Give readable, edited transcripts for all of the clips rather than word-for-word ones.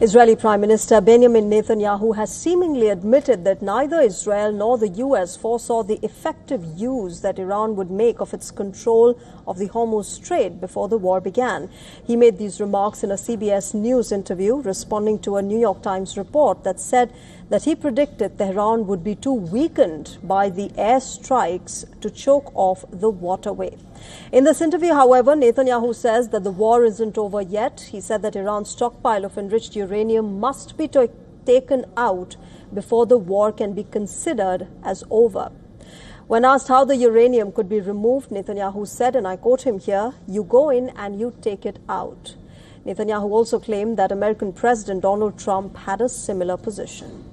Israeli Prime Minister Benjamin Netanyahu has seemingly admitted that neither Israel nor the US foresaw the effective use that Iran would make of its control of the Hormuz Strait before the war began. He made these remarks in a CBS News interview, responding to a New York Times report that said that he predicted Tehran would be too weakened by the airstrikes to choke off the waterway. In this interview, however, Netanyahu says that the war isn't over yet. He said that Iran's stockpile of enriched uranium must be taken out before the war can be considered as over. When asked how the uranium could be removed, Netanyahu said, and I quote him here, "You go in and you take it out." Netanyahu also claimed that American President Donald Trump had a similar position.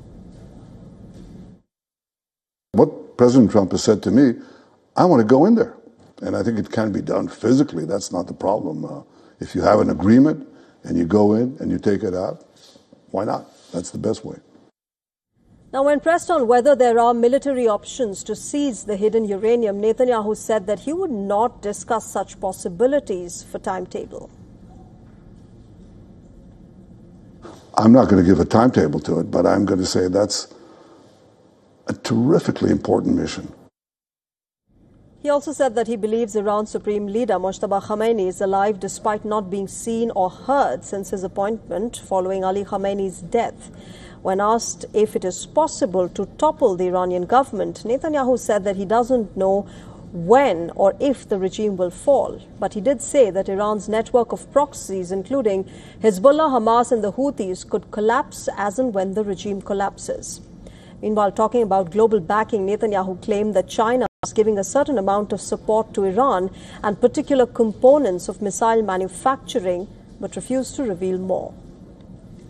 What President Trump has said to me, I want to go in there. And I think it can be done physically. That's not the problem. If you have an agreement and you go in and you take it out, why not? That's the best way. Now, when pressed on whether there are military options to seize the hidden uranium, Netanyahu said that he would not discuss such possibilities for timetable. I'm not going to give a timetable to it, but I'm going to say that's a terrifically important mission. He also said that he believes Iran's Supreme Leader Mojtaba Khamenei is alive despite not being seen or heard since his appointment following Ali Khamenei's death. When asked if it is possible to topple the Iranian government, Netanyahu said that he doesn't know when or if the regime will fall. But he did say that Iran's network of proxies, including Hezbollah, Hamas and the Houthis, could collapse as and when the regime collapses. Meanwhile, talking about global backing, Netanyahu claimed that China was giving a certain amount of support to Iran and particular components of missile manufacturing, but refused to reveal more.